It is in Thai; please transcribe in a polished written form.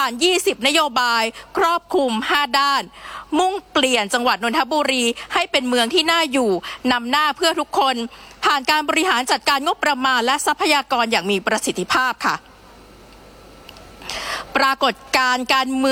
ผ่าน 20 นโยบายครอบคลุม 5 ด้าน มุ่งเปลี่ยนจังหวัดนนทบุรีให้เป็นเมืองที่น่าอยู่นำหน้าเพื่อทุกคนผ่านการบริหารจัดการงบประมาณและทรัพยากรอย่างมีประสิทธิภาพค่ะปรากฏการณ์การเมือง